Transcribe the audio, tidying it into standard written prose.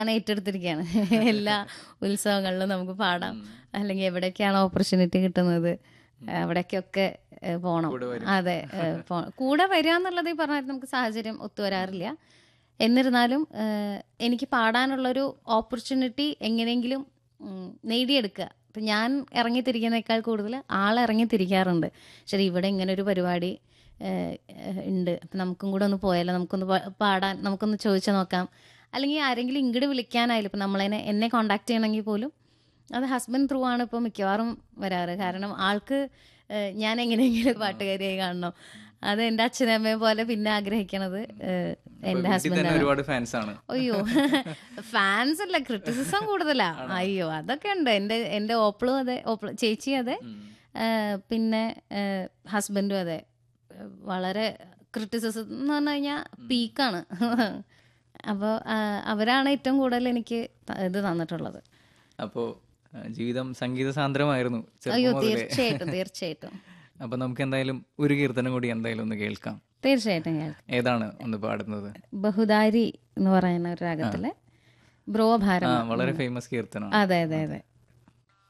ഏറ്റെടുത്തിരിക്കുകയാണ്. എല്ലാ ഉത്സവങ്ങളിലും നമുക്ക് പാടാം, അല്ലെങ്കിൽ എവിടേക്കാണ് ഓപ്പർച്യൂണിറ്റി കിട്ടുന്നത് അവിടേക്കൊക്കെ പോകണം. അതെ, കൂടെ വരിക എന്നുള്ളത് ഈ പറഞ്ഞാൽ നമുക്ക് സാഹചര്യം ഒത്തുവരാറില്ല. എന്നിരുന്നാലും എനിക്ക് പാടാനുള്ളൊരു ഓപ്പർച്യൂണിറ്റി എങ്ങനെയെങ്കിലും നേടിയെടുക്കുക. ഇപ്പം ഞാൻ ഇറങ്ങിത്തിരിക്കുന്നതിനേക്കാൾ കൂടുതൽ ആളിറങ്ങിത്തിരിക്കാറുണ്ട്. ശരി, ഇവിടെ ഇങ്ങനെ ഒരു പരിപാടി ഉണ്ട്, അപ്പം നമുക്കും കൂടെ ഒന്ന് പോയാലോ, നമുക്കൊന്ന് പാടാൻ, നമുക്കൊന്ന് ചോദിച്ചു നോക്കാം. അല്ലെങ്കിൽ ആരെങ്കിലും ഇങ്ങോട്ട് വിളിക്കാനായാലും, ഇപ്പം എന്നെ കോണ്ടാക്ട് ചെയ്യണമെങ്കിൽ പോലും അത് ഹസ്ബൻഡ് ത്രൂ ആണ് ഇപ്പോൾ മിക്കവാറും വരാറ്. കാരണം ആൾക്ക് ഞാൻ എങ്ങനെയെങ്കിലും പാട്ടുകാരിയായി കാണണം. അത് എൻ്റെ അച്ഛനമ്മയെ പോലെ പിന്നെ ആഗ്രഹിക്കണത് എൻ്റെ ഹസ്ബൻഡാണ്. അയ്യോ, ഫാൻസ് അല്ല, ക്രിറ്റിസിസം കൂടുതലാ. അയ്യോ, അതൊക്കെ ഉണ്ട്. എൻ്റെ ഓപ്പിളും അതെ, ചേച്ചി അതെ, പിന്നെ ഹസ്ബൻഡും അതെ. വളരെ ക്രിറ്റിസിസം എന്ന് പറഞ്ഞു കഴിഞ്ഞാൽ പീക്കാണ്. അപ്പോൾ അവരാണ് ഏറ്റവും കൂടുതൽ എനിക്ക് ഇത് തന്നിട്ടുള്ളത്. അപ്പോൾ ജീവിതം സംഗീത സാന്ദ്രമായിരുന്നു. അയ്യോ, തീർച്ചയായിട്ടും. അപ്പൊ നമുക്ക് എന്തായാലും ഒരു കീർത്തനം കൂടി എന്തായാലും ഒന്ന് കേൾക്കാം. തീർച്ചയായിട്ടും കേൾക്കാം. ഏതാണ് ഒന്ന് പാടുന്നത്? ബഹുദാരി എന്ന് പറയുന്ന ഒരു രാഗത്തിലെ ബ്രോഭാരം. വളരെ ഫേമസ് കീർത്തനം. അതെ.